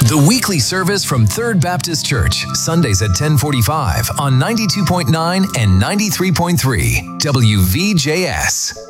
The weekly service from Third Baptist Church, Sundays at 10:45 on 92.9 and 93.3 WVJS.